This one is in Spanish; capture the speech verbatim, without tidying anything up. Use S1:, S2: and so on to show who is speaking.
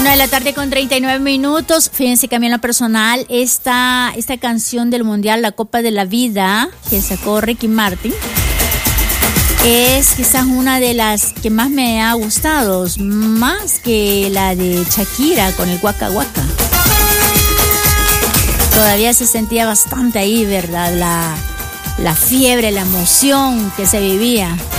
S1: Una de la tarde con treinta y nueve minutos. Fíjense que a mí en lo personal, esta, esta canción del Mundial, La Copa de la Vida, que sacó Ricky Martin, es quizás una de las que más me ha gustado, más que la de Shakira con el Waka Waka. Todavía se sentía bastante ahí, ¿verdad? La, la fiebre, la emoción que se vivía.